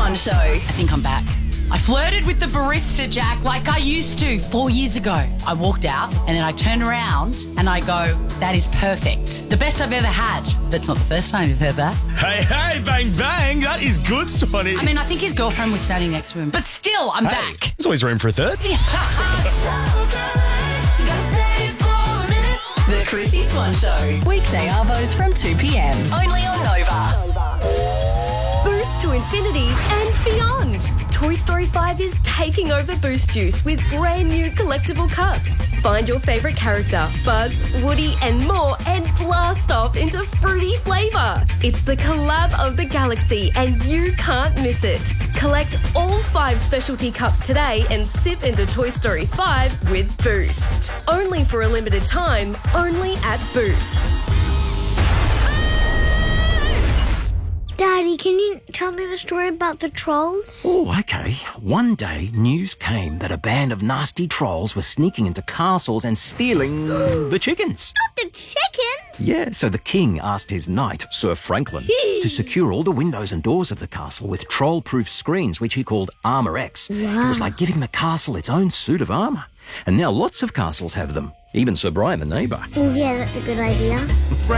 Swan Show. I think I'm back. I flirted with the barista, Jack, like I used to 4 years ago. I walked out and then I turned around and I go, that is perfect. The best I've ever had. That's not the first time you've heard that. Hey, bang, bang. That is good, Swanee. I mean, I think his girlfriend was standing next to him. But still, I'm back. There's always room for a third. The Chrissy Swan Show. Weekday arvos from 2 p.m. Only on Nova. Boost to infinity and beyond. Toy Story 5 is taking over Boost Juice with brand new collectible cups. Find your favourite character, Buzz, Woody and more, and blast off into fruity flavour. It's the collab of the galaxy and you can't miss it. Collect all 5 specialty cups today and sip into Toy Story 5 with Boost. Only for a limited time, only at Boost. Daddy, can you tell me the story about the trolls? Oh, okay. One day, news came that a band of nasty trolls were sneaking into castles and stealing the chickens. Not the chickens! Yeah, so the king asked his knight, Sir Franklin, to secure all the windows and doors of the castle with troll-proof screens, which he called Armour X. Wow. It was like giving the castle its own suit of armour. And now lots of castles have them. Even Sir Brian, the neighbour. Oh, yeah, that's a good idea.